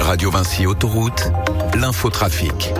Radio Vinci Autoroute, l'infotrafic.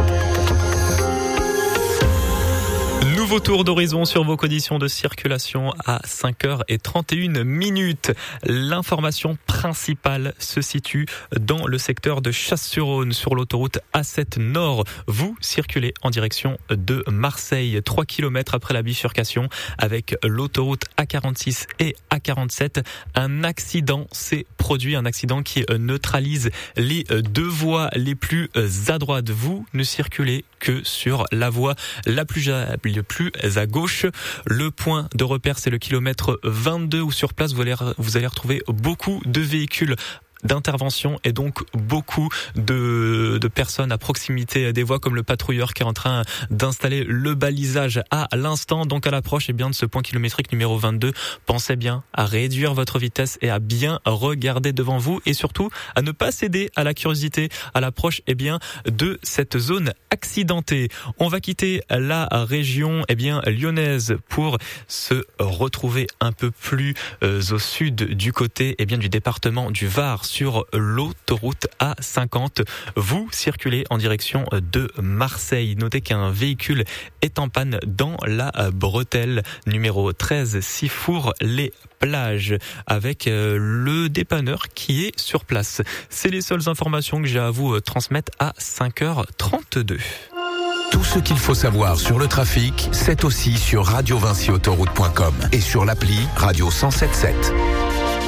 Nouveau tour d'horizon sur vos conditions de circulation à 5h31. L'information principale se situe dans le secteur de Chasse-sur-Rhône sur l'autoroute A7 Nord. Vous circulez en direction de Marseille, 3 km après la bifurcation avec l'autoroute A46 et A47. Un accident s'est produit, un accident qui neutralise les deux voies les plus à droite. Vous ne circulez que sur la voie la plus à gauche. Le point de repère, c'est le kilomètre 22 où sur place vous allez retrouver beaucoup de véhicules d'intervention et donc beaucoup de personnes à proximité des voies comme le patrouilleur qui est en train d'installer le balisage à l'instant. Donc à l'approche de ce point kilométrique numéro 22, pensez bien à réduire votre vitesse et à bien regarder devant vous et surtout à ne pas céder à la curiosité à l'approche de cette zone accidentée. On va quitter la région lyonnaise pour se retrouver un peu plus au sud du côté du département du Var sur l'autoroute A50. Vous circulez en direction de Marseille. Notez qu'un véhicule est en panne dans la bretelle numéro 13 Sifour-les-Plages avec le dépanneur qui est sur place. C'est les seules informations que j'ai à vous transmettre à 5h32. Tout ce qu'il faut savoir sur le trafic, c'est aussi sur radiovinciautoroute.com et sur l'appli Radio 107.7.